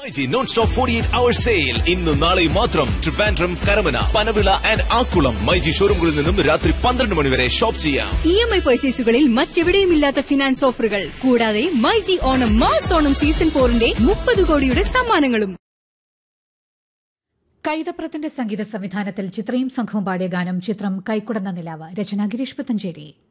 MyG non stop 48-hour sale ഇന്ന് നാളെ മാത്രം ട്രിവാൻഡ്രം, കരമന, പനവിള ആൻഡ് ആക്കുളം മൈജി ഷോറൂമുകളിൽ നിന്നും രാത്രി 12 മണി വരെ ഷോപ്പ് ചെയ്യാം. EMI പർച്ചേസുകളിൽ മറ്റെവിടെയുമില്ലാത്ത ഫിനാൻസ് ഓഫറുകൾ കൂടാതെ മൈജി ഓണം മാസ് ഓണം സീസൺ 4ന്റെ 30 കോടിയുടെ സമ്മാനങ്ങളും. കൈതപ്രത്തിന്റെ സംഗീത സംവിധാനത്തിൽ ചിത്രയും സംഘവും പാടിയ ഗാനം ചിത്രം കൈക്കുടന്ന നിലാവ്. രചന ഗിരീഷ് പുത്തഞ്ചേരി.